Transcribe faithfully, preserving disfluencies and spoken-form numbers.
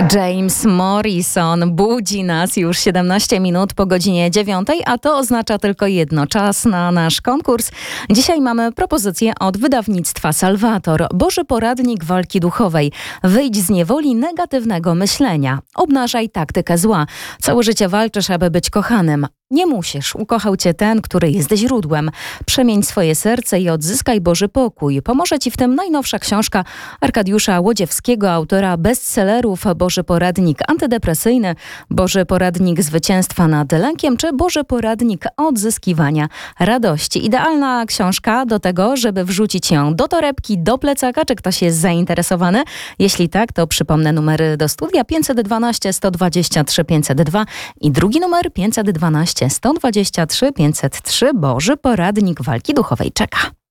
James Morrison budzi nas już siedemnaście minut po godzinie dziewiątej, a to oznacza tylko jedno: czas na nasz konkurs. Dzisiaj mamy propozycję od wydawnictwa Salvator. Boży poradnik walki duchowej. Wyjdź z niewoli negatywnego myślenia. Obnażaj taktykę zła. Całe życie walczysz, aby być kochanym. Nie musisz. Ukochał cię ten, który jest źródłem. Przemień swoje serce i odzyskaj Boży pokój. Pomoże ci w tym najnowsza książka Arkadiusza Łodziewskiego, autora bestsellerów Boży poradnik antydepresyjny, Boży poradnik zwycięstwa nad lękiem czy Boży poradnik odzyskiwania radości. Idealna książka do tego, żeby wrzucić ją do torebki, do plecaka. Czy ktoś jest zainteresowany? Jeśli tak, to przypomnę numery do studia: pięćset dwanaście, sto dwadzieścia trzy, pięćset dwa i drugi numer pięćset dwanaście, sto dwadzieścia trzy, pięćset trzy. Boży poradnik walki duchowej czeka.